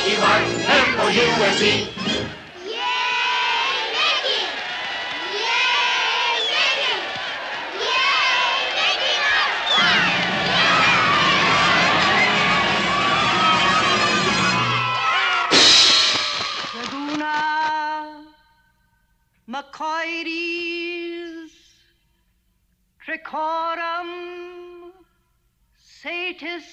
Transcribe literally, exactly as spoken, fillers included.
E Y M O U S E. Macoides, Trichorum, Satis,